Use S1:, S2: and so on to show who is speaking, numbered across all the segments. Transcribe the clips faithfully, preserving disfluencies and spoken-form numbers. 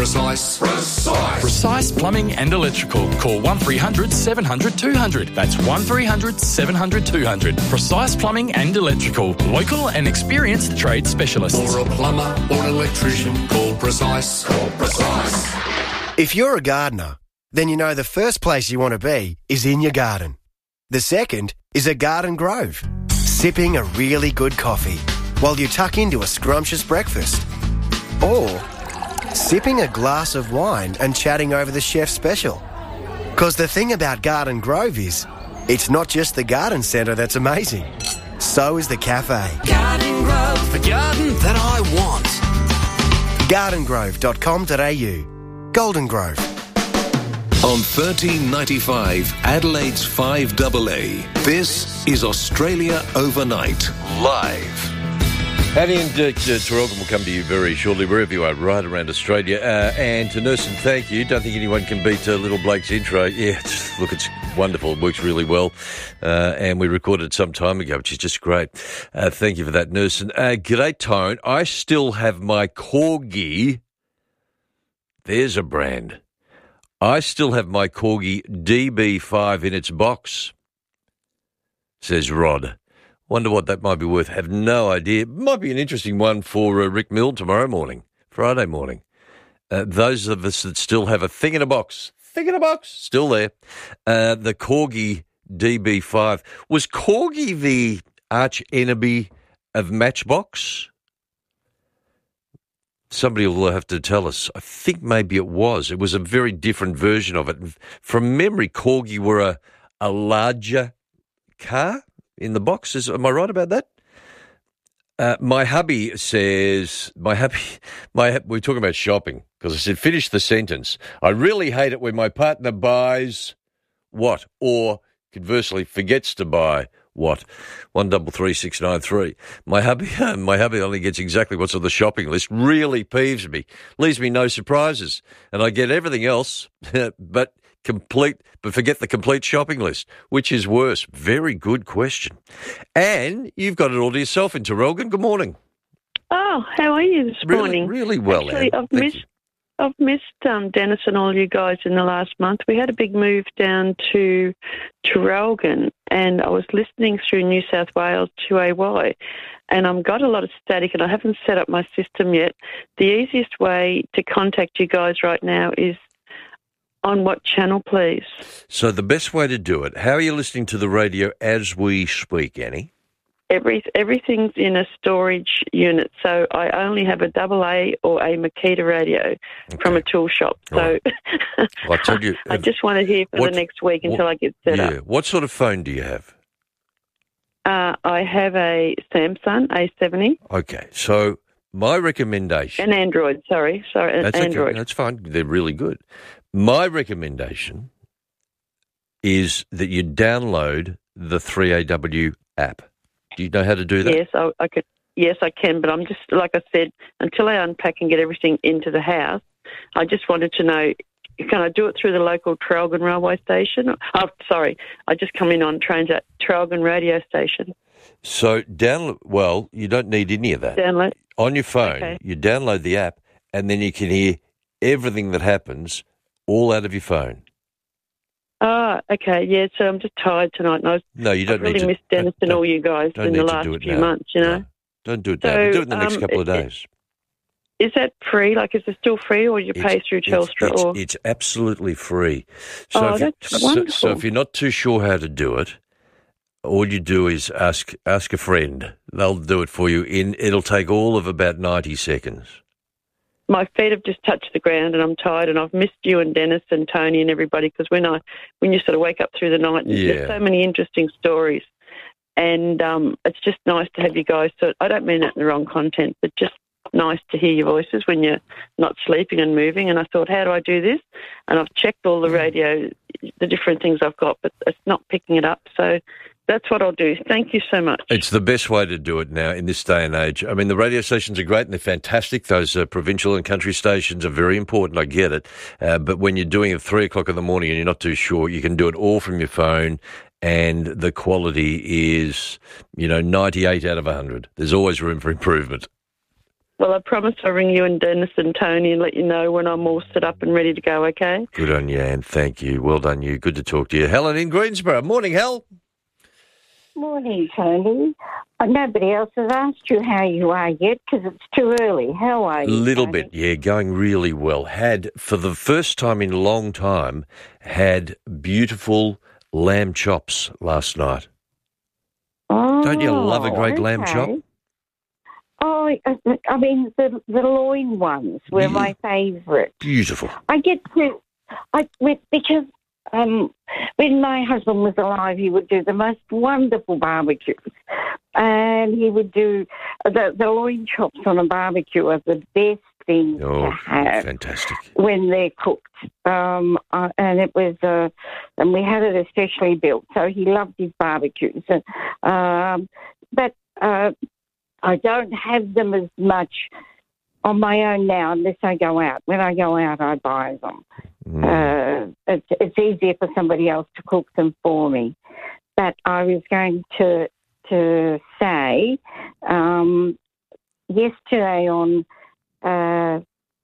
S1: Precise. Precise.
S2: Precise Plumbing and Electrical. Call one three hundred seven hundred two hundred. That's one three hundred seven hundred two hundred. Precise Plumbing and Electrical. Local and experienced trade specialists.
S1: For a plumber or an electrician, call Precise. Call Precise.
S3: If you're a gardener, then you know the first place you want to be is in your garden. The second is a garden grove, sipping a really good coffee while you tuck into a scrumptious breakfast. Or sipping a glass of wine and chatting over the chef's special. Because the thing about Garden Grove is, it's not just the garden centre that's amazing. So is the cafe.
S4: Garden Grove, the garden that I want.
S3: garden grove dot com dot a u. Golden Grove.
S5: On thirteen ninety-five, Adelaide's five A A, this is Australia Overnight, live.
S6: Howdy and uh, Tarralgon will come to you very shortly, wherever you are, right around Australia. Uh, and to Nursing, thank you. Don't think anyone can beat uh, Little Blake's intro. Yeah, it's, look, it's wonderful. It works really well. Uh, and we recorded it some time ago, which is just great. Uh, thank you for that, Nursing. Uh, g'day, Tone. I still have my Corgi. There's a brand. I still have my Corgi D B five in its box, says Rod. Wonder what that might be worth. Have no idea. Might be an interesting one for uh, Rick Mill tomorrow morning, Friday morning. Uh, those of us that still have a thing in a box, thing in a box, still there. Uh, the Corgi D B five. Was Corgi the arch enemy of Matchbox? Somebody will have to tell us. I think maybe it was. It was a very different version of it. From memory, Corgi were a, a larger car in the box. Is, am I right about that? Uh, my hubby says, my hubby, my we're talking about shopping, because I said, finish the sentence. I really hate it when my partner buys what, or conversely forgets to buy what. One double three six nine three. My hubby, uh, my hubby only gets exactly what's on the shopping list. Really peeves me, leaves me no surprises, and I get everything else, but complete, but forget the complete shopping list. Which is worse? Very good question. And you've got it all to yourself in Tarralgon. Good morning.
S7: Oh, how are you this
S6: really,
S7: morning?
S6: Really well,
S7: Actually,
S6: Anne.
S7: I've
S6: Thank
S7: missed,
S6: you.
S7: I've missed um, Dennis and all you guys in the last month. We had a big move down to Tarralgon, and I was listening through New South Wales two A Y, and I've got a lot of static, and I haven't set up my system yet. The easiest way to contact you guys right now is on what channel, please?
S6: So the best way to do it, how are you listening to the radio as we speak, Annie?
S7: Every, everything's in a storage unit, so I only have a double A or a Makita radio okay. from a tool shop. So
S6: right. well, I, told you,
S7: I just want to hear for
S6: what,
S7: the next week until
S6: what,
S7: I get set
S6: yeah.
S7: up.
S6: What sort of phone do you have?
S7: Uh, I have a Samsung A seventy.
S6: Okay, so my recommendation...
S7: An Android, sorry. sorry, an
S6: That's
S7: Android.
S6: Okay. That's fine. They're really good. My recommendation is that you download the three A W app. Do you know how to do that?
S7: Yes, I, I could. Yes, I can, but I'm just, like I said, until I unpack and get everything into the house, I just wanted to know, can I do it through the local Tarralgon railway station? Oh, sorry, I just come in on trains at Tarralgon radio station.
S6: So download, well, you don't need any of that.
S7: Download?
S6: On your phone,
S7: okay.
S6: You download the app, and then you can hear everything that happens all out of your phone.
S7: Ah, okay, yeah, so I'm just tired tonight. And I was,
S6: no, you don't
S7: I've really
S6: need to.
S7: missed Dennis and all you guys in the last few
S6: now.
S7: months, you know.
S6: No, don't do it now.
S7: So,
S6: do it in the next
S7: um,
S6: couple of
S7: it,
S6: days.
S7: Is that free? Like, is it still free, or do you
S6: it's,
S7: pay through Telstra?
S6: It's,
S7: or
S6: it's absolutely free. So
S7: oh,
S6: if you,
S7: that's wonderful.
S6: So, so if you're not too sure how to do it, all you do is ask ask a friend. They'll do it for you. In it'll take all of about ninety seconds.
S7: My feet have just touched the ground, and I'm tired. And I've missed you and Dennis and Tony and everybody, because when I when you sort of wake up through the night, and
S6: yeah.
S7: there's so many interesting stories, and um, it's just nice to have you guys. So I don't mean it in the wrong content, but just nice to hear your voices when you're not sleeping and moving. And I thought, how do I do this? And I've checked all the radio, the different things I've got, but it's not picking it up. So that's what I'll do. Thank you so much.
S6: It's the best way to do it now in this day and age. I mean, the radio stations are great and they're fantastic. Those uh, provincial and country stations are very important. I get it. Uh, but when you're doing it at three o'clock in the morning and you're not too sure, you can do it all from your phone, and the quality is, you know, ninety-eight out of one hundred. There's always room for improvement.
S7: Well, I promise I'll ring you and Dennis and Tony and let you know when I'm all set up and ready to go, okay?
S6: Good on you, Anne. Thank you. Well done, you. Good to talk to you. Helen in Greensboro. Morning, Hel.
S8: Morning, Tony. Uh, nobody else has asked you how you are yet because it's too early. How are you?
S6: Little
S8: Tony?
S6: bit, yeah, going really well. Had, for the first time in a long time, had beautiful lamb chops last night.
S8: Oh,
S6: Don't you love a great
S8: okay.
S6: lamb chop?
S8: Oh, I, I mean, the, the loin ones were
S6: Yeah.
S8: my favourite.
S6: Beautiful.
S8: I get to, I with because um, when my husband was alive, he would do the most wonderful barbecues, and he would do the the loin chops on a barbecue are the best thing
S6: Oh,
S8: to have
S6: fantastic.
S8: when they're cooked. Um, uh, and it was, uh, and we had it especially built, so he loved his barbecues. And, um, but uh, I don't have them as much on my own now unless I go out. When I go out, I buy them.
S6: Mm.
S8: Uh, it's, it's easier for somebody else to cook them for me. But I was going to to say um, yesterday on, uh,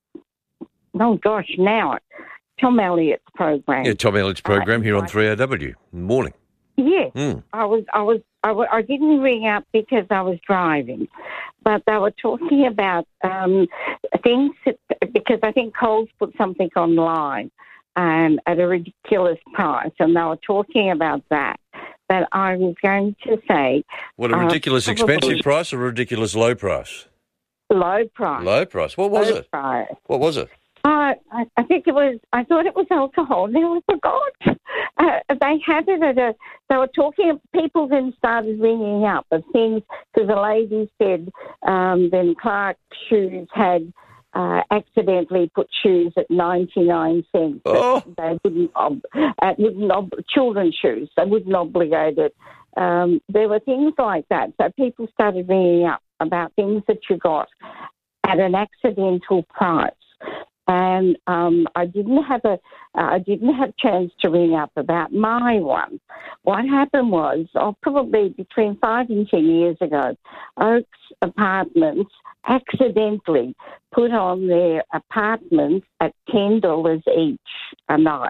S8: oh gosh, now Tom Elliott's program.
S6: Yeah, Tom Elliott's program
S8: Uh,
S6: here on
S8: I-
S6: three A W. Morning.
S8: Yes,
S6: Mm.
S8: I was, I was, I, w- I didn't ring up because I was driving, but they were talking about um, things that, because I think Coles put something online um, at a ridiculous price, and they were talking about that. But I was going to say,
S6: What, a
S8: Uh,
S6: ridiculous
S8: probably-
S6: expensive price or a ridiculous low price?
S8: low price.
S6: Low price. What was
S8: low
S6: it?
S8: price.
S6: What was it?
S8: Uh, I, I think it was, I thought it was alcohol. Now I forgot. Uh, they had it at a, they were talking, people then started ringing up of things, because a lady said um, then Clark Shoes had uh, accidentally put shoes at ninety-nine cents.
S6: Oh.
S8: They wouldn't, ob- uh, wouldn't ob- children's shoes, they wouldn't obligate it. Um, there were things like that. So people started ringing up about things that you got at an accidental price. And um, I didn't have a, uh, I didn't have a chance to ring up about my one. What happened was, oh, probably between five and ten years ago, Oaks Apartments accidentally put on their apartments at ten dollars each a night,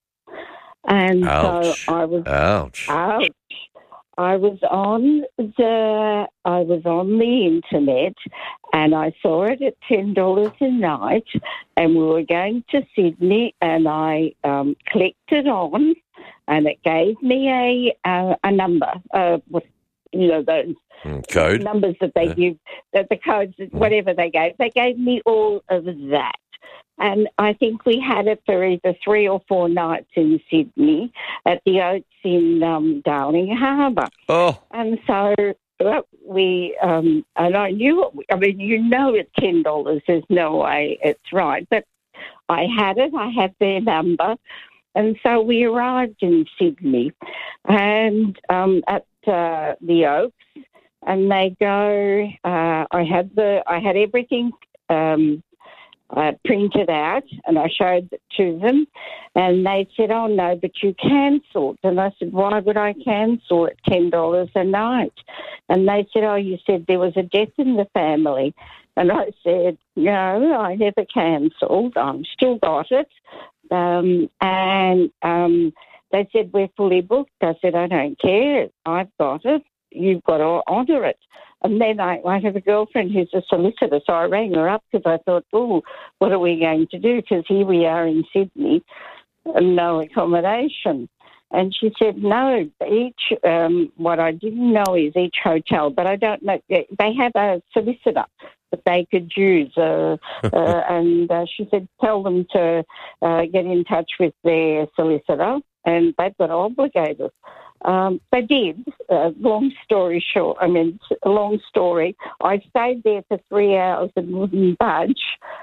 S8: and
S6: Ouch.
S8: so I was
S6: Ouch.
S8: ouch. I was on the I was on the internet, and I saw it at ten dollars a night, and we were going to Sydney, and I um, clicked it on, and it gave me a uh, a number, uh, with, you know, those
S6: Mm, Code.
S8: numbers that they
S6: Yeah.
S8: give, that the codes, whatever they gave, they gave me all of that. And I think we had it for either three or four nights in Sydney at the Oaks in um, Darling Harbour.
S6: Oh,
S8: And so well, we, um, and I knew, it, I mean, you know it's ten dollars, there's no way it's right. But I had it, I had their number. And so we arrived in Sydney and um, at uh, the Oaks, and they go, uh, I had the, I had everything um, uh, printed out, and I showed it to them, and they said, oh, no, but you cancelled. And I said, why would I cancel at ten dollars a night? And they said, oh, you said there was a death in the family. And I said, no, I never cancelled. I've still got it. Um, and um, they said, we're fully booked. I said, I don't care. I've got it. You've got to honour it. And then I, I have a girlfriend who's a solicitor, so I rang her up because I thought, oh, what are we going to do? Because here we are in Sydney, and no accommodation. And she said, no, each, um, what I didn't know is each hotel, but I don't know, they have a solicitor that they could use. Uh, uh, and uh, she said, tell them to uh, get in touch with their solicitor, and they've got to obligate us. Um, they did. Uh, long story short, I mean, a long story. I stayed there for three hours and wouldn't budge,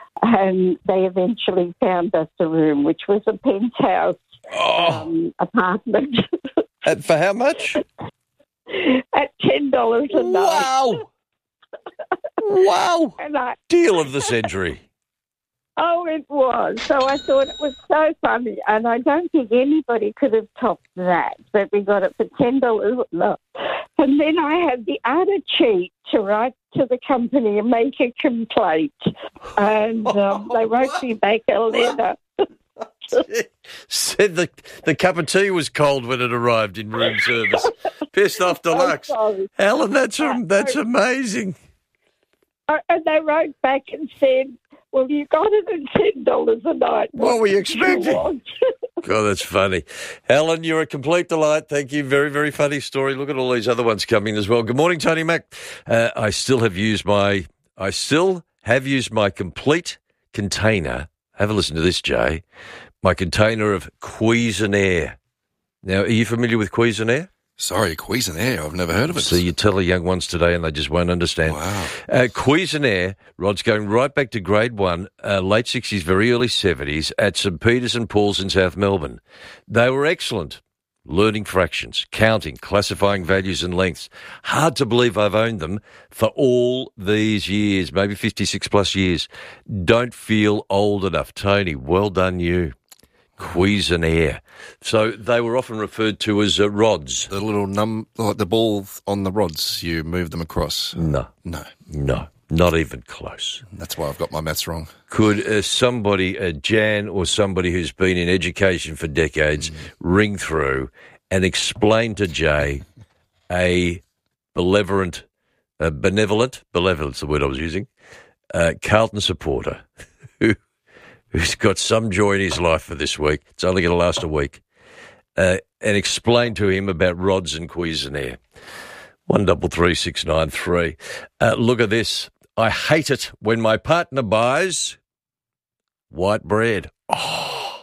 S8: and they eventually found us a room, which was a penthouse
S6: oh.
S8: um, apartment
S6: At, for how much?
S8: at ten dollars a night.
S6: Wow. Wow.
S8: And I,
S6: Deal of the century.
S8: oh, it was. So I thought it was so funny, and I don't think anybody could have topped that. But we got it for ten dollars a night. And then I had the other cheat to write to the company and make a complaint. And um, they wrote me back a letter.
S6: Said the the cup of tea was cold when it arrived in room service. Pissed off deluxe.
S8: Oh,
S6: Helen, that's that's amazing.
S8: Uh, and they wrote back and said, well, you got it at ten dollars a night.
S6: What were you
S8: did
S6: expecting?
S8: want?
S6: God, that's funny. Helen, you're a complete delight. Thank you. Very, very funny story. Look at all these other ones coming as well. Good morning, Tony Mac. Uh, I still have used my, I still have used my complete container. Have a listen to this, Jay. My container of Cuisinart. Now, are you familiar with Cuisinart?
S9: Sorry, Cuisinart. I've never heard of it.
S6: So you tell the young ones today and they just won't understand.
S9: Wow.
S6: Uh, Cuisinart, Rod's going right back to grade one, uh, late sixties, very early seventies, at St Peter's and Paul's in South Melbourne. They were excellent. Learning fractions, counting, classifying values and lengths. Hard to believe I've owned them for all these years, maybe fifty-six plus years. Don't feel old enough. Tony, well done you. Cuisinart. So they were often referred to as uh, rods.
S9: The little num, like the ball on the rods, you move them across.
S6: No.
S9: No.
S6: No. Not even close.
S9: That's why I've got my maths wrong.
S6: Could uh, somebody, uh, Jan or somebody who's been in education for decades, mm. ring through and explain to Jay a benevolent, uh, benevolent, benevolent's the word I was using, uh, Carlton supporter who who's got some joy in his life for this week. It's only going to last a week. Uh, and explain to him about rods and Cuisinart. One double three six nine three. Uh, look at this. I hate it when my partner buys white bread. Oh,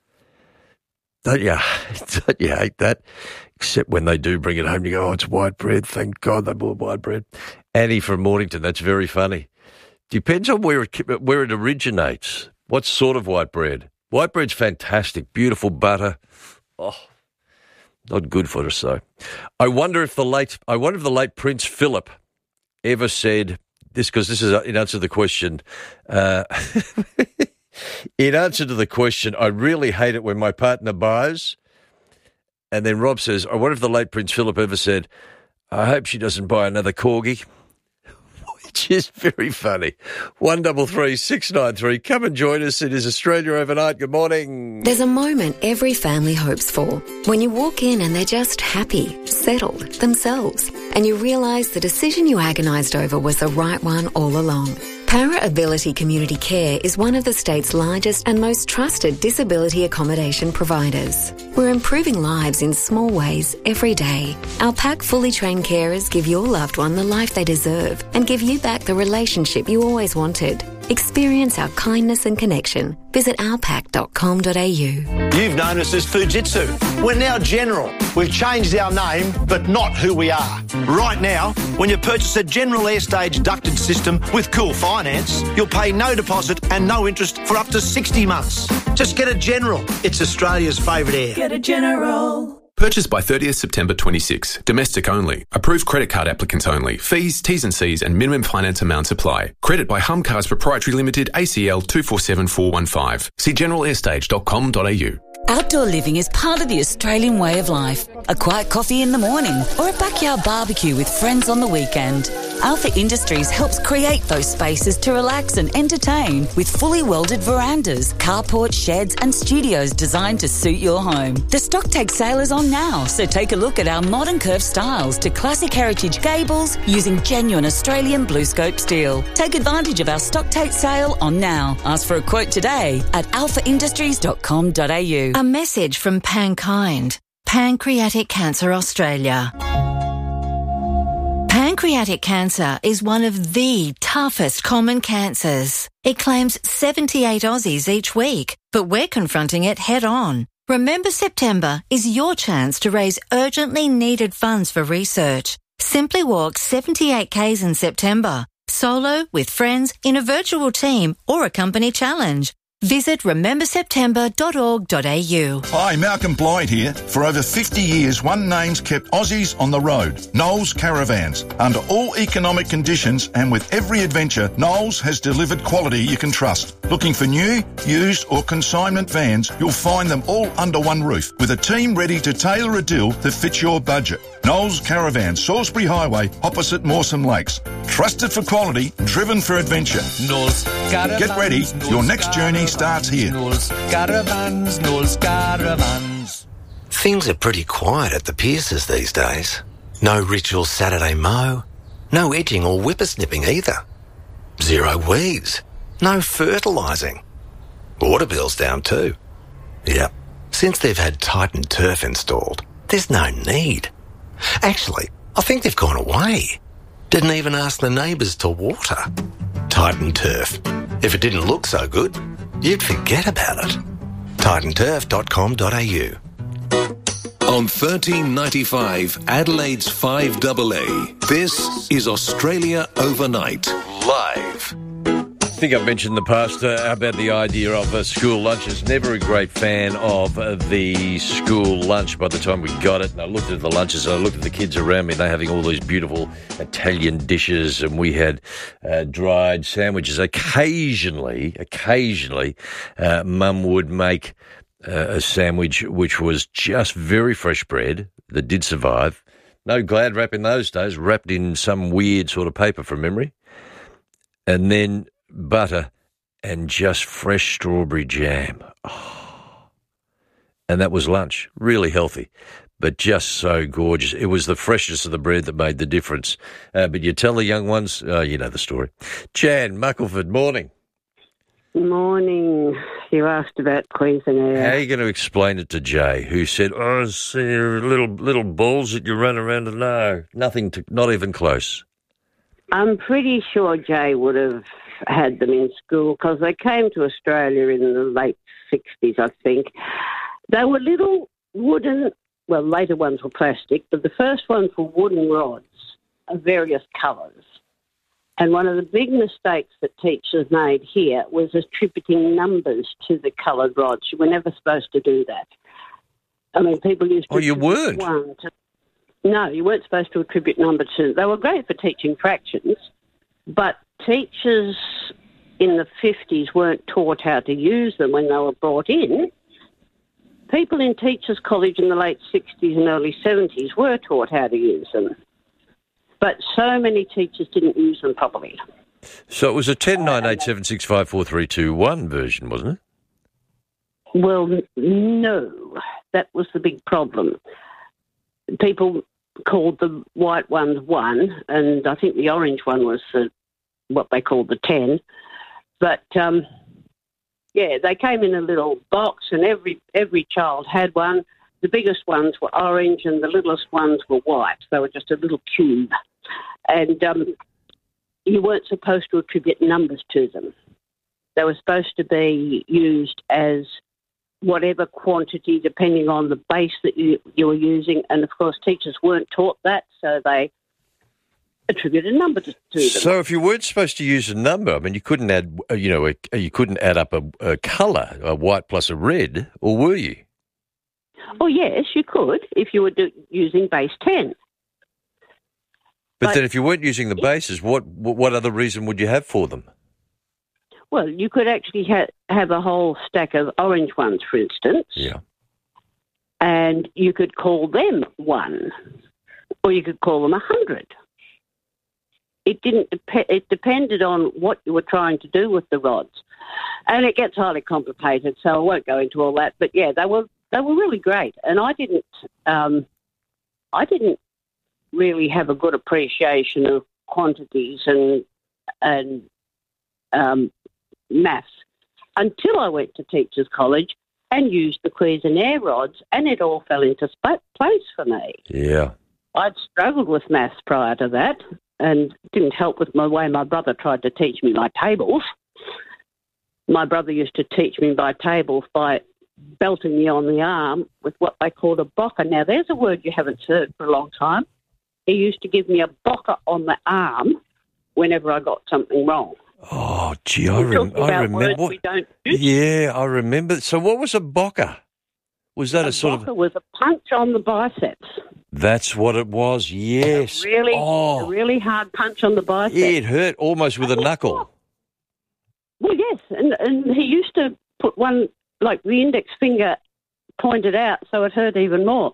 S6: don't you, don't you hate that? Except when they do bring it home, you go, oh, it's white bread. Thank God they bought white bread. Annie from Mornington, that's very funny. Depends on where it, where it originates. What sort of white bread? White bread's fantastic. Beautiful butter. Oh, not good for us, though. I wonder if the late, I wonder if the late Prince Philip ever said this, because this is in answer to the question. Uh, in answer to the question, I really hate it when my partner buys. And then Rob says, I wonder if the late Prince Philip ever said, I hope she doesn't buy another corgi. Which is very funny. One double three six nine three. Come and join us. It is Australia Overnight. Good morning.
S10: There's a moment every family hopes for when you walk in and they're just happy, settled, themselves, and you realise the decision you agonised over was the right one all along. Para Ability Community Care is one of the state's largest and most trusted disability accommodation providers. We're improving lives in small ways every day. Our PAC fully trained carers give your loved one the life they deserve and give you back the relationship you always wanted. Experience our kindness and connection. Visit our pac dot com dot a u.
S11: You've known us as Fujitsu. We're now General. We've changed our name, but not who we are. Right now, when you purchase a General Airstage ducted system with Cool Finance, you'll pay no deposit and no interest for up to sixty months. Just get a General. It's Australia's favourite air.
S12: Get a General.
S13: Purchase by thirtieth September twenty-six. Domestic only. Approved credit card applicants only. Fees, T's and C's and minimum finance amounts apply. Credit by Hum Cars Proprietary Limited, A C L two four seven four one five. See general airstage dot com dot a u.
S12: Outdoor living is part of the Australian way of life. A quiet coffee in the morning or a backyard barbecue with friends on the weekend. Alpha Industries helps create those spaces to relax and entertain with fully welded verandas, carports, sheds and studios designed to suit your home. The stock take sale is on now, so take a look at our modern curved styles to classic heritage gables using genuine Australian blue scope steel. Take advantage of our stock take sale on now. Ask for a quote today at alpha industries dot com dot a u.
S14: A message from Pankind, Pancreatic Cancer Australia. Pancreatic cancer is one of the toughest common cancers. It claims seventy-eight Aussies each week, but we're confronting it head on. Remember September is your chance to raise urgently needed funds for research. Simply walk seventy-eight kays in September, solo, with friends, in a virtual team or a company challenge. Visit remember september dot org dot a u.
S15: Hi, Malcolm Blyde here. For over fifty years, one name's kept Aussies on the road. Knowles Caravans. Under all economic conditions and with every adventure, Knowles has delivered quality you can trust. Looking for new, used or consignment vans, you'll find them all under one roof with a team ready to tailor a deal that fits your budget. Knowles Caravan, Salisbury Highway, opposite Mawson Lakes. Trusted for quality, driven for adventure.
S16: Knowles Caravans.
S15: Get ready,
S16: Knowles
S15: your next journey
S16: Caravans,
S15: starts here.
S16: Knowles Caravans, Knowles Caravans.
S4: Things are pretty quiet at the Pierces these days. No ritual Saturday mow. No edging or whippersnipping either. Zero weeds. No fertilising. Water bill's down too. Yep. Since they've had Titan Turf installed, there's no need. Actually, I think they've gone away. Didn't even ask the neighbours to water. Titan Turf. If it didn't look so good, you'd forget about it. titan turf dot com dot a u.
S5: On thirteen ninety-five, Adelaide's five A A, this is Australia Overnight, live.
S6: I think I've mentioned in the past uh, about the idea of uh, school lunches. Never a great fan of uh, the school lunch by the time we got it. And I looked at the lunches, and I looked at the kids around me, and they're having all these beautiful Italian dishes, and we had uh, dried sandwiches. Occasionally, occasionally, uh, Mum would make uh, a sandwich which was just very fresh bread that did survive. No Glad wrap in those days, wrapped in some weird sort of paper from memory. And then butter and just fresh strawberry jam. Oh. And that was lunch. Really healthy, but just so gorgeous. It was the freshness of the bread that made the difference. Uh, but you tell the young ones, oh, you know the story. Jan, Muckleford, morning.
S17: Morning. You asked about Cuisinart.
S6: How are you going to explain it to Jay, who said, oh, see, little little balls that you run around and no, nothing, to, not even close.
S17: I'm pretty sure Jay would have had them in school because they came to Australia in the late sixties, I think. They were little wooden, well, later ones were plastic, but the first ones were wooden rods of various colours. And one of the big mistakes that teachers made here was attributing numbers to the coloured rods. You were never supposed to do that. I mean, people used to...
S6: Oh, you weren't?
S17: One to, no, you weren't supposed to attribute numbers to... They were great for teaching fractions, but teachers in the fifties weren't taught how to use them when they were brought in. People in Teachers College in the late sixties and early seventies were taught how to use them. But so many teachers didn't use them properly.
S6: So it was a ten nine eight seven six five four three two one version, wasn't it?
S17: Well, no. That was the big problem. People called the white ones one, and I think the orange one was the what they called the ten. But, um, yeah, they came in a little box and every every child had one. The biggest ones were orange and the littlest ones were white. They were just a little cube. And um, you weren't supposed to attribute numbers to them. They were supposed to be used as whatever quantity depending on the base that you, you were using. And, of course, teachers weren't taught that, so they attribute a number to, to them.
S6: So if you weren't supposed to use a number, I mean, you couldn't add, you know, a, you couldn't add up a, a colour, a white plus a red, or were you?
S17: Oh, yes, you could if you were do, using base ten.
S6: But,
S17: but
S6: then if you weren't using the bases, what what other reason would you have for them?
S17: Well, you could actually ha- have a whole stack of orange ones, for instance.
S6: Yeah.
S17: And you could call them one, or you could call them a hundred. It didn't. Dep- it depended on what you were trying to do with the rods, and it gets highly complicated. So I won't go into all that. But yeah, they were they were really great, and I didn't. Um, I didn't really have a good appreciation of quantities and and um, maths until I went to Teachers College and used the Cuisinart rods, and it all fell into sp- place for me.
S6: Yeah,
S17: I'd struggled with maths prior to that. And didn't help with my way my brother tried to teach me my tables. My brother used to teach me my tables by belting me on the arm with what they called a bocker. Now, there's a word you haven't heard for a long time. He used to give me a bocker on the arm whenever I got something wrong.
S6: Oh, gee, I, rem- I remember. What,
S17: we don't use.
S6: Yeah, I remember. So what was a bocker? Was that a,
S17: a
S6: sort
S17: bocker
S6: of...
S17: was a punch on the biceps.
S6: That's what it was, yes.
S17: A really,
S6: oh.
S17: a really hard punch on the biceps.
S6: Yeah, it hurt almost with a knuckle.
S17: Well, yes, and, and he used to put one, like the index finger pointed out, so it hurt even more.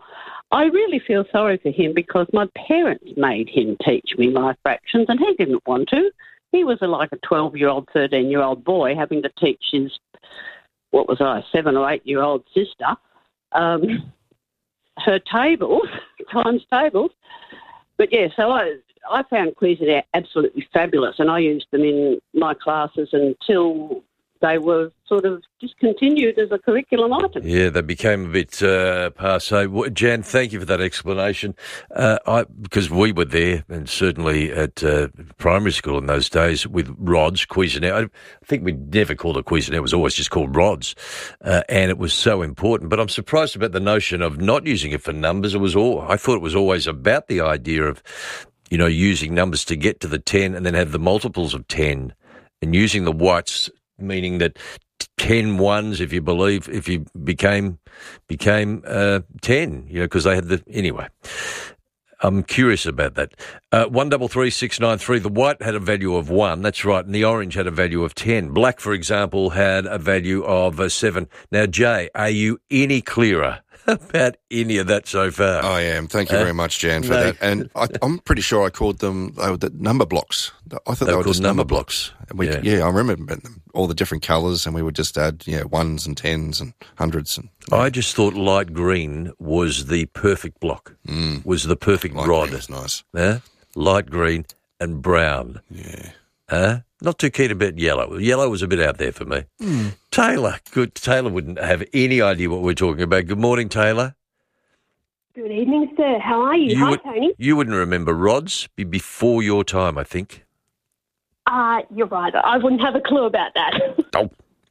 S17: I really feel sorry for him because my parents made him teach me my fractions and he didn't want to. He was a, like a twelve-year-old, thirteen-year-old boy having to teach his, what was I, seven- or eight-year-old sister, um, her tables, times tables. But, yeah, so I I found quizzes absolutely fabulous and I used them in my classes until they were sort of discontinued as a curriculum item.
S6: Yeah, they became a bit uh, passé. Jan, thank you for that explanation. Uh, I because we were there, and certainly at uh, primary school in those days with rods, Cuisinart. I think we never called it Cuisinart. It was always just called rods, uh, and it was so important. But I'm surprised about the notion of not using it for numbers. It was all I thought it was always about the idea of, you know, using numbers to get to the ten and then have the multiples of ten, and using the whites, meaning that ten ones, if you believe, if you became became uh, ten, you know, because they had the anyway. I'm curious about that. Uh, one double three six nine three. The white had a value of one. That's right, and the orange had a value of ten. Black, for example, had a value of uh, seven. Now, Jay, are you any clearer about any of that so far?
S9: I am. Thank you
S6: Uh,
S9: very much, Jan, for
S6: no.
S9: that. And I, I'm pretty sure I called them they were the number blocks. I thought they,
S6: They
S9: were
S6: were called
S9: just
S6: number
S9: number blocks. And we,
S6: Yeah.
S9: yeah. I remember them, all the different colours, and we would just add, yeah, ones and tens and hundreds. And
S6: I just thought light green was the perfect block,
S9: Mm.
S6: was the perfect
S9: Light
S6: rod.
S9: green was nice.
S6: Uh, light green and brown.
S9: Yeah.
S6: Uh, not too keen about yellow. Yellow was a bit out there for me.
S9: Mm.
S6: Taylor, good. Taylor wouldn't have any idea what we're talking about. Good morning, Taylor.
S18: Good evening, sir. How are you?
S6: You
S18: Hi,
S6: would-
S18: Tony.
S6: You wouldn't remember rods be before your time, I think.
S18: Uh, you're right. I wouldn't have a clue about that.
S6: Oh.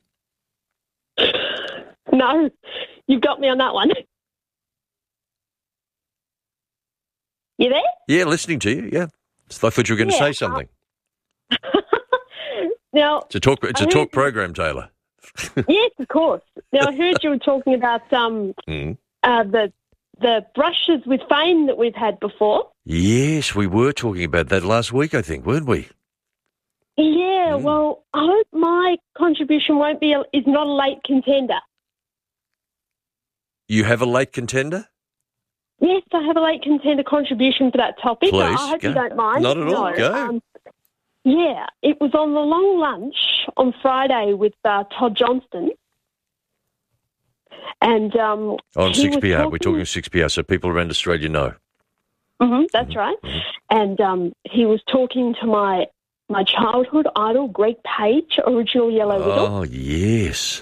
S18: No, you've got me on that one. You there?
S6: Yeah, listening to you, yeah. So I thought you were going to
S18: Yeah,
S6: say something.
S18: Now,
S6: It's a talk, it's
S18: I
S6: a
S18: heard-
S6: talk program, Taylor.
S18: yes, of course. Now, I heard you were talking about um,
S6: Mm.
S18: uh, the the brushes with fame that we've had before.
S6: Yes, we were talking about that last week, I think, weren't we?
S18: Yeah, well, I hope my contribution won't be a, is not a late contender.
S6: You have a late contender?
S18: Yes, I have a late contender contribution for that topic.
S6: Please,
S18: I hope
S6: go.
S18: you don't mind.
S6: Not at all,
S18: No,
S6: go.
S18: Um, yeah, it was on the long lunch on Friday with uh, Todd Johnston. And um,
S6: On
S18: he
S6: six
S18: was
S6: P R. We're
S18: talking-
S6: talking six P R, so people around Australia know.
S18: Mm-hmm, that's right. And um, he was talking to my my childhood idol, Greg Page, original Yellow Widow.
S6: Oh, yes.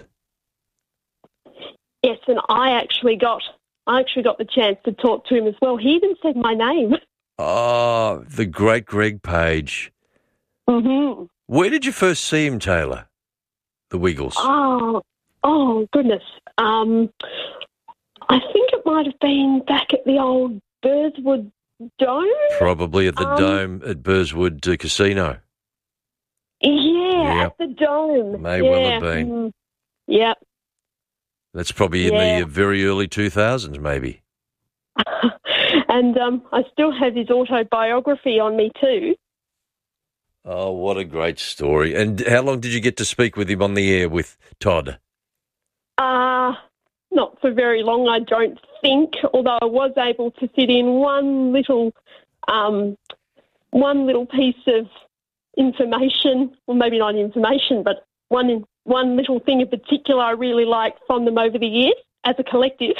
S18: Yes, and I actually got I actually got the chance to talk to him as well. He even said my name.
S6: Oh, the great Greg Page.
S18: Mm-hmm.
S6: Where did you first see him, Taylor? The Wiggles.
S18: Oh, oh goodness. Um, I think it might have been back at the old Burswood Dome.
S6: Probably at the
S18: um,
S6: Dome at Burswood uh, Casino.
S18: Yeah,
S6: Yep.
S18: at the Dome.
S6: May
S18: yeah.
S6: well have been.
S18: Mm, yep.
S6: That's probably in
S18: Yeah.
S6: the uh, very early two thousands, maybe.
S18: And um, I still have his autobiography on me too.
S6: Oh, what a great story. And how long did you get to speak with him on the air with Todd?
S18: Uh, not for very long, I don't think, although I was able to fit in one little um, one little piece of information, or maybe not information, but one in, one little thing in particular I really liked from them over the years as a collective.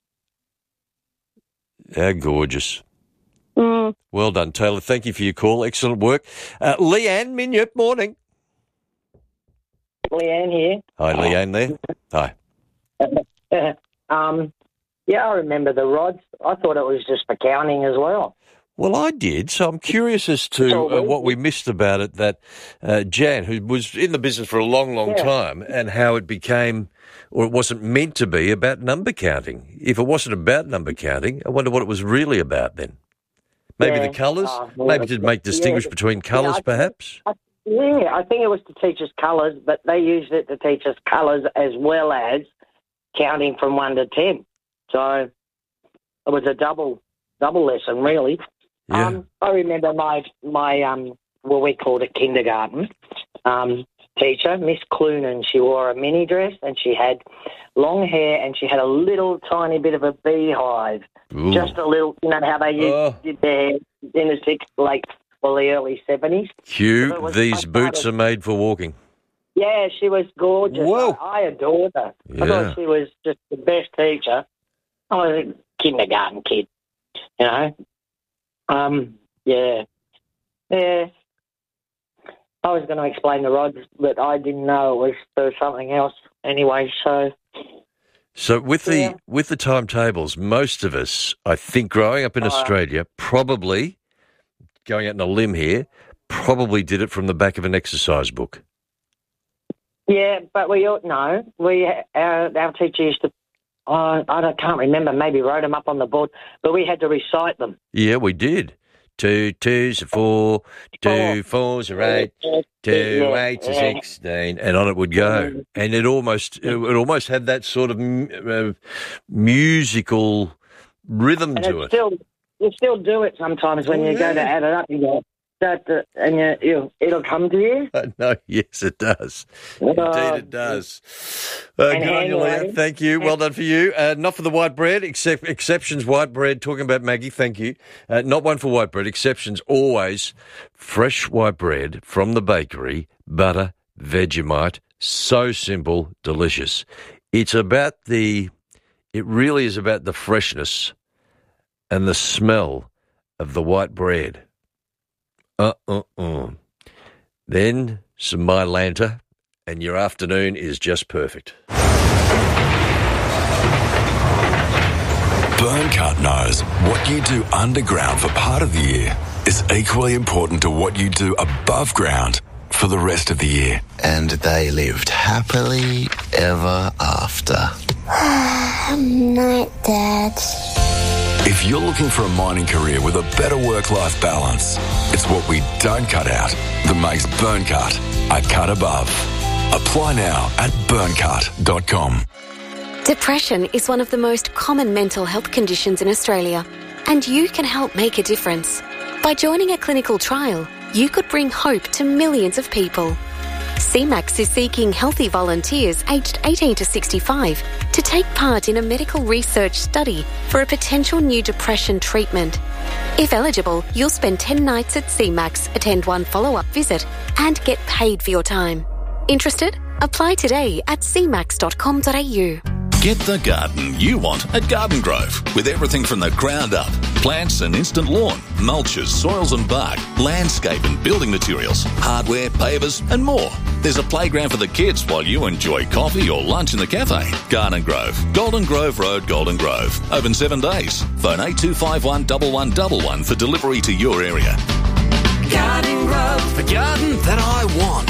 S6: How gorgeous.
S18: mm.
S6: Well done, Taylor. Thank you for your call. Excellent work. Uh, Leanne Minyip, morning.
S19: Leanne here.
S6: Hi, Leanne there. Hi.
S19: um, yeah, I remember the rods. I thought it was just for counting as well.
S6: Well, I did, so I'm curious as to uh, what we missed about it, that uh, Jan, who was in the business for a long, long
S19: Yeah.
S6: time, and how it became, or it wasn't meant to be, about number counting. If it wasn't about number counting, I wonder what it was really about then. Maybe
S19: Yeah.
S6: the colours?
S19: Uh, well,
S6: Maybe to make
S19: yeah.
S6: distinguish between
S19: Yeah,
S6: colours,
S19: I think-
S6: perhaps?
S19: I, yeah, I think it was to teach us colours, but they used it to teach us colours as well as counting from one to ten. So it was a double double lesson, really.
S6: Yeah.
S19: Um, I remember my my um, well, we called it kindergarten. Um, teacher, Miss Clunan. She wore a mini dress and she had long hair and she had a little tiny bit of a beehive.
S6: Ooh.
S19: Just a little, you know how they used
S6: Oh.
S19: did their hair in the six, late or the early seventies.
S6: Hugh,
S19: So it was
S6: these
S19: much
S6: boots
S19: harder.
S6: are made for walking.
S19: Yeah, she was gorgeous.
S6: Whoa.
S19: I, I adored her.
S6: Yeah.
S19: I thought she was just the best teacher. I was a kindergarten kid, you know. Um, yeah. Yeah. I was going to explain the rods, but I didn't know it was for something else anyway, so...
S6: So with the
S19: Yeah.
S6: with the timetables, most of us, I think, growing up in
S19: Uh,
S6: Australia, probably, going out on a limb here, probably did it from the back of an exercise book.
S19: Yeah, but we all know. We, our, our teacher used to... I I don't, can't remember, maybe wrote them up on the board, but we had to recite them.
S6: Yeah, we did. Two twos are four, two fours are eight, two
S19: Yeah,
S6: eights are
S19: yeah.
S6: sixteen, and on it would go. And it almost it, it almost had that sort of uh, musical rhythm
S19: And
S6: to
S19: it's
S6: it.
S19: still, you still do it sometimes when
S6: Oh,
S19: you go to
S6: yeah.
S19: add it up. You go, that, that, and you, you, it'll come to you.
S6: No, yes, it does. Indeed, it does. Uh,
S19: And
S6: good on you, Leah.
S19: handwriting.
S6: Thank you. Well done for you. Uh, not for the white bread, except exceptions white bread. Talking about Maggie, thank you. Uh, not one for white bread. Exceptions always fresh white bread from the bakery, butter, Vegemite. So simple, delicious. It's about the. It really is about the freshness and the smell of the white bread. Uh uh uh. Then some Mylanta, and your afternoon is just perfect.
S20: Burncut knows what you do underground for part of the year is equally important to what you do above ground for the rest of the year.
S21: And they lived happily ever after.
S22: Night, Dad.
S20: If you're looking for a mining career with a better work-life balance, it's what we don't cut out that makes Burncut a cut above. Apply now at burncut dot com.
S23: Depression is one of the most common mental health conditions in Australia, and you can help make a difference. By joining a clinical trial, you could bring hope to millions of people. C MAX is seeking healthy volunteers aged eighteen to sixty-five to take part in a medical research study for a potential new depression treatment. If eligible, you'll spend ten nights at C MAX, attend one follow-up visit, and get paid for your time. Interested? Apply today at c max dot com dot a u.
S24: Get the garden you want at Garden Grove, with everything from the ground up. Plants and instant lawn, mulches, soils and bark, landscape and building materials, hardware, pavers and more. There's a playground for the kids while you enjoy coffee or lunch in the cafe. Garden Grove, Golden Grove Road, Golden Grove. Open seven days. Phone eight two five one one one one one for delivery to your area.
S25: Garden Grove, the garden that I want.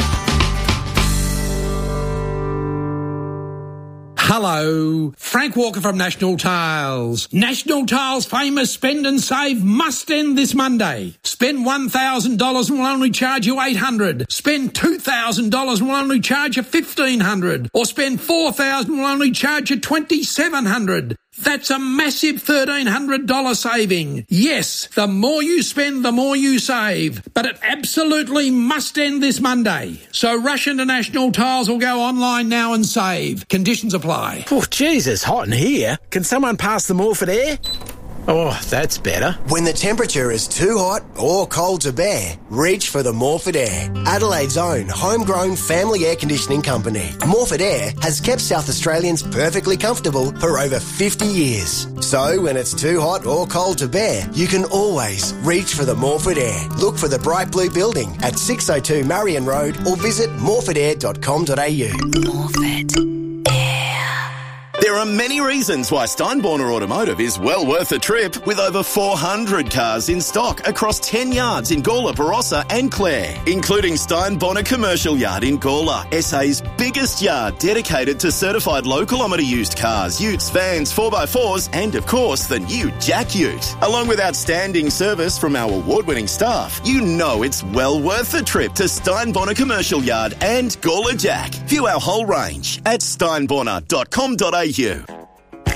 S26: Hello, Frank Walker from National Tiles. National Tiles' famous spend and save must end this Monday. Spend one thousand dollars and we'll only charge you eight hundred dollars. Spend two thousand dollars and we'll only charge you fifteen hundred dollars. Or spend four thousand dollars and we'll only charge you twenty-seven hundred dollars. That's a massive thirteen hundred dollars saving. Yes, the more you spend, the more you save. But it absolutely must end this Monday. So rush into National Tiles or go online now and save. Conditions apply.
S27: Oh, Jesus, hot in here. Can someone pass the Morford air? Oh, that's better.
S3: When the temperature is too hot or cold to bear, reach for the Morford Air, Adelaide's own homegrown family air conditioning company. Morford Air has kept South Australians perfectly comfortable for over fifty years. So when it's too hot or cold to bear, you can always reach for the Morford Air. Look for the bright blue building at six oh two Marion Road or visit morford air dot com dot a u.
S23: Morford.
S28: There are many reasons why Steinborner Automotive is well worth a trip, with over four hundred cars in stock across ten yards in Gawler, Barossa and Clare, including Steinborner Commercial Yard in Gawler, S A's biggest yard dedicated to certified low-kilometre used cars, utes, vans, four by fours and, of course, the new Jack Ute. Along with outstanding service from our award-winning staff, you know it's well worth a trip to Steinborner Commercial Yard and Gawler Jack. View our whole range at steinborner dot com dot a u.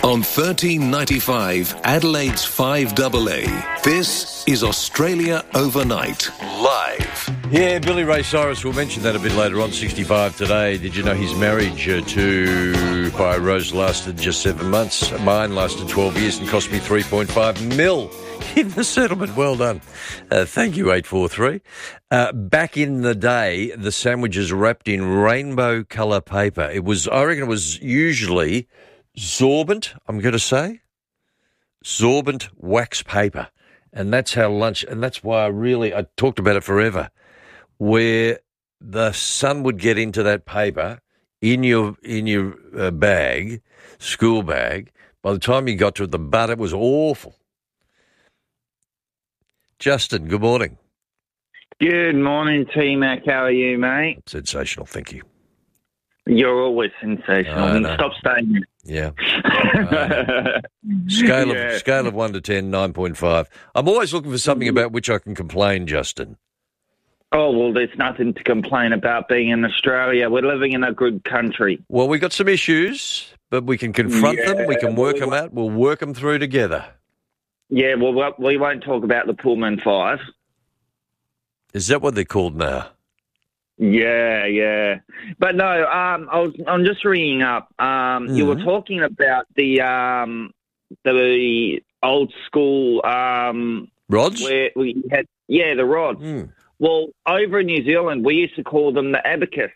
S5: On thirteen ninety-five, Adelaide's five A A, this is Australia Overnight, live.
S6: Yeah, Billy Ray Cyrus, we'll mention that a bit later on, sixty-five today. Did you know his marriage uh, to Pie Rose lasted just seven months? Mine lasted twelve years and cost me three point five mil in the settlement. Well done. Uh, thank you, eight four three. Uh, back in the day, the sandwiches wrapped in rainbow colour paper. It was, I reckon it was usually Sorbent, I'm going to say. Sorbent wax paper. And that's how lunch, and that's why I really, I talked about it forever, where the sun would get into that paper in your in your uh, bag, school bag. By the time you got to it, the butter was awful. Justin, good morning.
S1: Good morning, T-Mac. How are you, mate?
S6: Sensational, thank you.
S1: You're always sensational.
S6: I
S1: And
S6: know.
S1: stop saying it.
S6: Yeah. Uh, scale of
S1: Yeah.
S6: scale of one to ten, nine point five. I'm always looking for something about which I can complain, Justin.
S1: Oh, well, there's nothing to complain about being in Australia. We're living in a good country.
S6: Well, we got some issues, but we can confront them. We can work them out. We'll work them through together.
S1: Yeah, well, we- we won't talk about the Pullman Five.
S6: Is that what they're called now?
S1: Yeah, yeah. But no, um, I was, I'm just ringing up. Um, You were
S6: Mhm.
S1: talking about the um, the old school um,
S6: rods.
S1: Where we had, yeah, the rods. Well, over in New Zealand, we used to call them the abacus.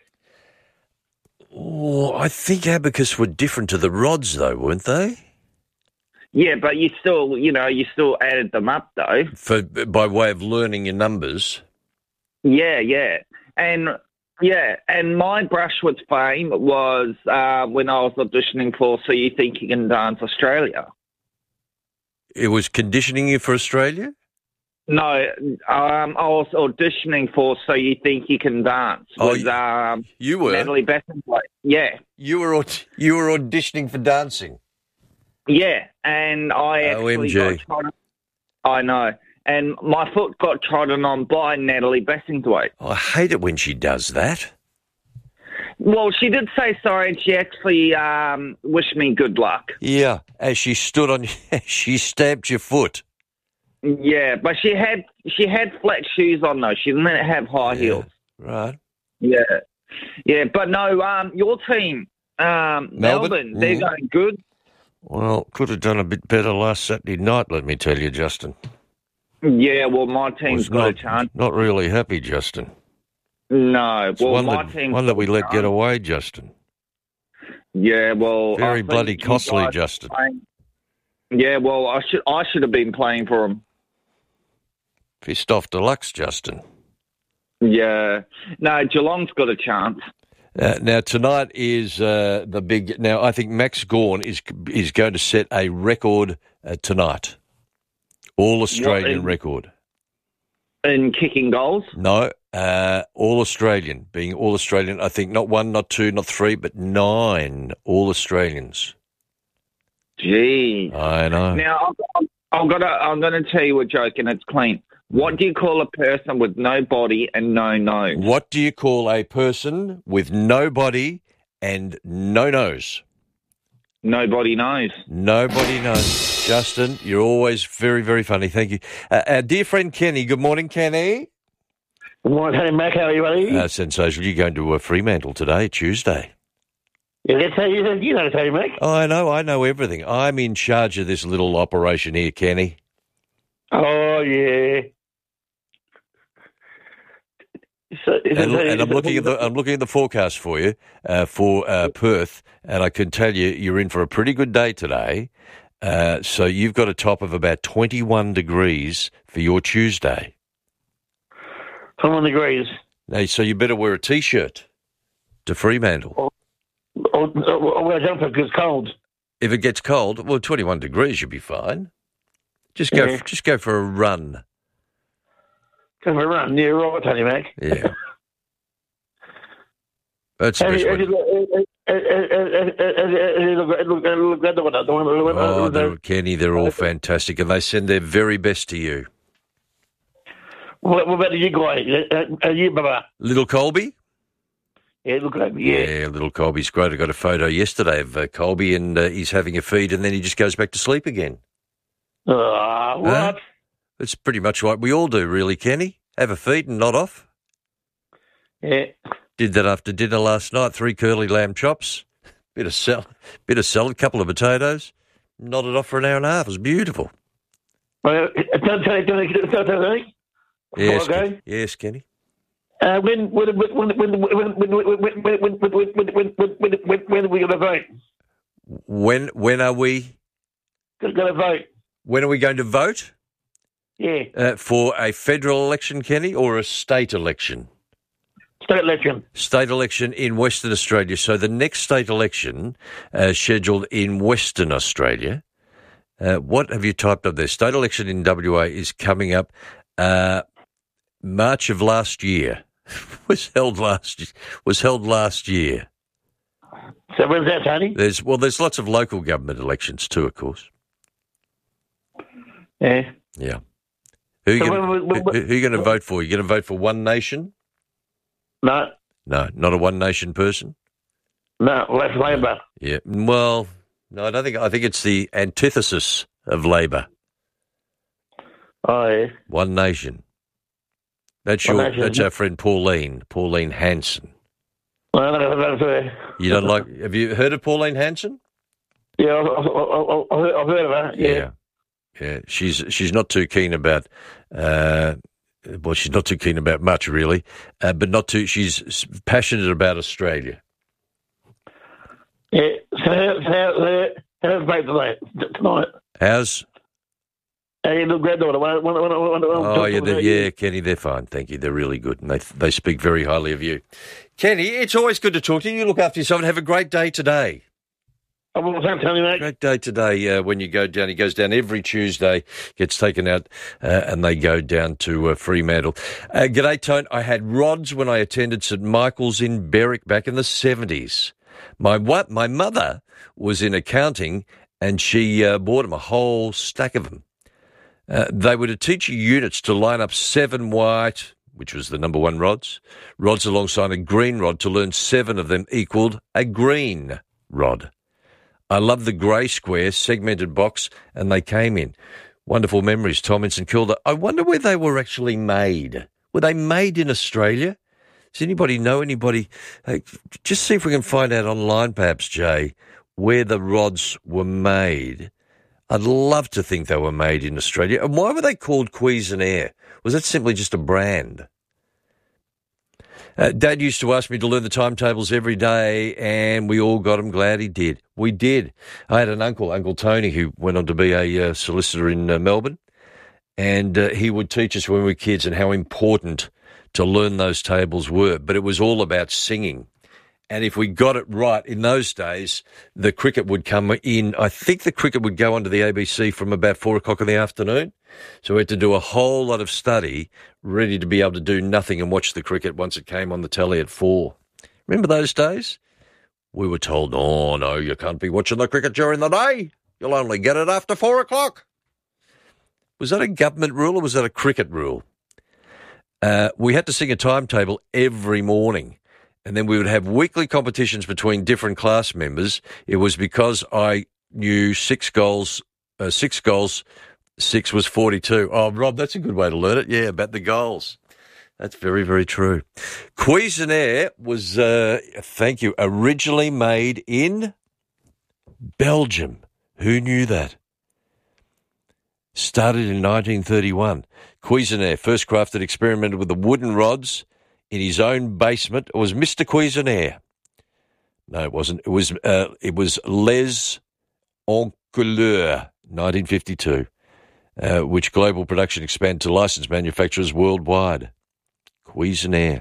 S6: Oh, I think abacus were different to the rods, though, weren't they?
S1: Yeah, but you still, you know, you still added them up, though.
S6: For by way of learning your numbers.
S1: Yeah, yeah. And, yeah, and my brush with fame was uh, when I was auditioning for So You Think You Can Dance Australia.
S6: It was conditioning you for Australia?
S1: No, um, I was auditioning for So You Think You Can Dance
S6: Oh,
S1: with um,
S6: you were?
S1: Natalie Bessington. Yeah.
S6: You were aud- you were auditioning for dancing?
S1: Yeah, and I actually
S6: O M G.
S1: got trodden. I know. And my foot got trodden on by Natalie Bessingthwaite.
S6: I hate it when she does that.
S1: Well, she did say sorry, and she actually um, wished me good luck.
S6: Yeah, as she stood on, she stamped your foot.
S1: Yeah, but she had she had flat shoes on though. She didn't have high heels.
S6: Right.
S1: Yeah, yeah, but no. Um, your team, um,
S6: Melbourne?
S1: Melbourne, they're
S6: Mhm.
S1: going good.
S6: Well, could have done a bit better last Saturday night, let me tell you, Justin.
S1: Yeah, well, my team's
S6: Was
S1: got
S6: not,
S1: a chance.
S6: not really happy, Justin.
S1: No,
S6: It's
S1: well,
S6: one
S1: my
S6: that,
S1: team's
S6: one that we
S1: got a
S6: let get
S1: chance.
S6: away, Justin.
S1: Yeah, well,
S6: Very
S1: I think
S6: bloody
S1: you
S6: costly,
S1: guys
S6: Justin.
S1: playing- Yeah, well, I should I should have been playing for them.
S6: Pissed off deluxe, Justin.
S1: Yeah, no, Geelong's got a chance.
S6: Uh, now tonight is uh, the big. Now I think Max Gawn is is going to set a record uh, tonight, all Australian
S1: in-
S6: record.
S1: In kicking goals?
S6: No, uh, all Australian, being all Australian. I think not one, not two, not three, but nine all Australians.
S1: Gee,
S6: I know.
S1: Now I'm, I'm gonna I'm gonna tell you a joke, and it's clean. What do you call a person with no body and no nose?
S6: What do you call a person with no body and no nose?
S1: Nobody knows.
S6: Nobody knows. Justin, you're always very, very funny. Thank you. Uh, our dear friend Kenny. Good morning, Kenny.
S2: Good morning, hey, Mac. How are you, buddy?
S6: Uh, sensational. You're going to uh, Fremantle today, Tuesday.
S2: Yeah, that's how you, you know, how you, Mac.
S6: Oh, I know. I know everything. I'm in charge of this little operation here, Kenny.
S2: Oh, yeah. So, is
S6: And,
S2: it-
S6: and I'm
S2: is it-
S6: looking at the I'm looking at the forecast for you uh, for uh, Perth, and I can tell you you're in for a pretty good day today. Uh, so you've got a top of about twenty-one degrees for your Tuesday.
S2: twenty-one degrees.
S6: Now, so you better wear a t-shirt to Fremantle.
S2: Oh, oh, oh, wear a jumper because it's cold.
S6: If it gets cold, well, twenty-one degrees you'll be fine. Just go,
S2: Yeah.
S6: just go for a run.
S2: Go for a run. Yeah, right, Tony Mac.
S6: Yeah, that's the
S2: Have
S6: best
S2: you-
S6: way.
S2: have you- uh, uh, uh, uh, uh, uh, look- look- look at the one, the one- the one-
S6: Oh,
S2: the-
S6: they're, Kenny, they're all fantastic, and they send their very best to you.
S2: What what about you guys? Uh, uh, you, Baba?
S6: Little Colby?
S2: Yeah, little Colby, yeah.
S6: Yeah, little Colby's great. I got a photo yesterday of uh, Colby, and uh, he's having a feed, and then he just goes back to sleep again.
S2: Uh, what?
S6: Uh, it's pretty much like we all do, really, Kenny. Have a feed and not off.
S2: Yeah.
S6: Did that after dinner last night. Three curly lamb chops, bit of salad, bit of salad, couple of potatoes. Nodded off for an hour and a half. It was beautiful.
S2: Well, tell, tell, tell, tell, tell, tell me.
S6: Yes,
S2: Okay.
S6: Kenny. Yes, Kenny.
S2: Uh, when when when when when when when when when when when when when when are we going to vote?
S6: When when are we
S2: going to vote?
S6: When are we going to vote?
S2: Yeah.
S6: Uh, for a federal election, Kenny, or a state election?
S2: State election.
S6: State election in Western Australia. So the next state election uh, scheduled in Western Australia. Uh, what have you typed up there? State election in W A is coming up. Uh, March of last year was held last was held last year.
S2: So when's that, Tony?
S6: There's well, there's lots of local government elections too, of course.
S2: Yeah.
S6: Yeah. Who are you
S2: So
S6: gonna,
S2: when- when-
S6: who, who are you going to vote for? You going to vote for One Nation?
S2: No.
S6: No, not a One Nation person.
S2: No, well, that's Labor.
S6: Yeah. Well, no, I don't think. I think it's the antithesis of Labor.
S2: Oh yeah.
S6: One Nation. That's
S2: One
S6: your.
S2: Nation.
S6: That's our friend Pauline. Pauline Hanson.
S2: Well, that's, uh,
S6: You don't like? Have you heard of Pauline Hanson?
S2: yeah, I've, I've, I've I've heard of her. Yeah.
S6: Yeah. Yeah. She's she's not too keen about. Uh, well, she's not too keen about much, really, uh, but not too. She's passionate about Australia.
S2: Yeah. So how how how how's vote tonight? Tonight.
S6: How's?
S2: Hey, little granddaughter. When, when, when, when, when,
S6: Oh yeah, they're, yeah, Kenny, they're fine. Thank you. They're really good, and they they speak very highly of you, Kenny. It's always good to talk to you. You look after yourself and have a great day today.
S2: I will tell you, mate.
S6: Great day today uh, when you go down. He goes down every Tuesday, gets taken out, uh, and they go down to uh, Fremantle. Uh, g'day, Tone. I had rods when I attended St Michael's in Berwick back in the seventies. My what? My mother was in accounting, and she uh, bought them a whole stack of them. Uh, they were to teach you units to line up seven white, which was the number one rods, rods alongside a green rod to learn seven of them equaled a green rod. I love the grey square segmented box, and they came in. Wonderful memories, Tom in St Kilda. I wonder where they were actually made. Were they made in Australia? Does anybody know anybody? Hey, just see if we can find out online, perhaps, Jay, where the rods were made. I'd love to think they were made in Australia. And why were they called Cuisenaire? Was that simply just a brand? Uh, Dad used to ask me to learn the timetables every day, and we all got them. Glad he did. We did. I had an uncle, Uncle Tony, who went on to be a uh, solicitor in uh, Melbourne, and uh, he would teach us when we were kids and how important to learn those tables were. But it was all about singing. And if we got it right in those days, the cricket would come in. I think the cricket would go onto the A B C from about four o'clock in the afternoon. So we had to do a whole lot of study, ready to be able to do nothing and watch the cricket once it came on the telly at four. Remember those days? We were told, oh, no, you can't be watching the cricket during the day. You'll only get it after four o'clock. Was that a government rule or was that a cricket rule? Uh, we had to sing a timetable every morning. And then we would have weekly competitions between different class members. It was because I knew six goals, uh, six goals, six was forty-two. Oh, Rob, that's a good way to learn it. Yeah, about the goals. That's very, very true. Cuisenaire was, uh, thank you, originally made in Belgium. Who knew that? Started in nineteen thirty-one. Cuisenaire first crafted, experimented with the wooden rods in his own basement. It was Mister Cuisenaire. No, it wasn't. It was uh, it was Les Encouleurs, nineteen fifty-two, uh, which global production expanded to licensed manufacturers worldwide. Cuisenaire.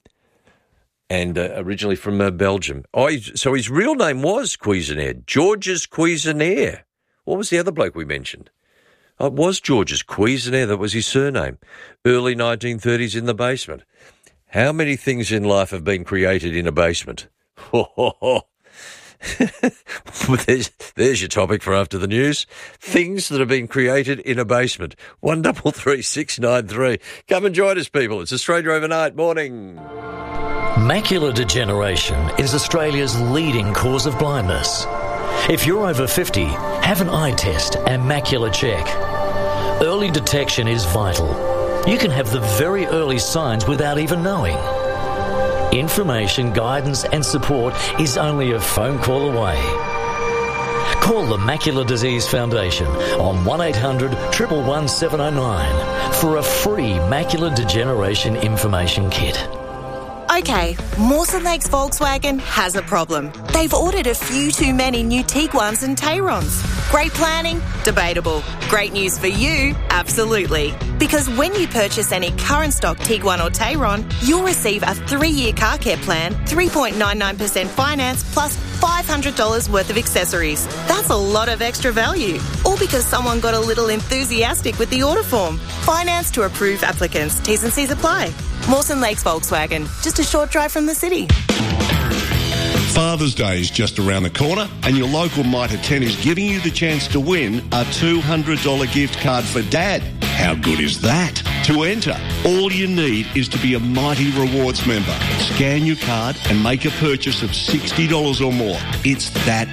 S6: And uh, originally from uh, Belgium. Oh, he, so his real name was Cuisenaire, Georges Cuisenaire. What was the other bloke we mentioned? Oh, it was Georges Cuisenaire. That was his surname. Early nineteen thirties in the basement. How many things in life have been created in a basement? there's, there's your topic for after the news. Things that have been created in a basement. One double three six nine three. Come and join us, people. It's Australia Overnight. Morning.
S7: Macular degeneration is Australia's leading cause of blindness. If you're over fifty, have an eye test and macular check. Early detection is vital. You can have the very early signs without even knowing. Information, guidance and support is only a phone call away. Call the Macular Disease Foundation on one eight hundred, one one one, seven oh nine for a free macular degeneration information kit.
S8: Okay, Mawson Lakes Volkswagen has a problem. They've ordered a few too many new Tiguans and Tayrons. Great planning? Debatable. Great news for you? Absolutely. Because when you purchase any current stock Tiguan or Tayron, you'll receive a three-year car care plan, three point nine nine percent finance, plus five hundred dollars worth of accessories. That's a lot of extra value. All because someone got a little enthusiastic with the order form. Finance to approve applicants. T's and C's apply. Mawson Lakes Volkswagen, just a short drive from the city.
S10: Father's Day is just around the corner and your local Mitre ten is giving you the chance to win a two hundred dollars gift card for Dad. How good is that? To enter, all you need is to be a Mighty Rewards member. Scan your card and make a purchase of sixty dollars or more. It's that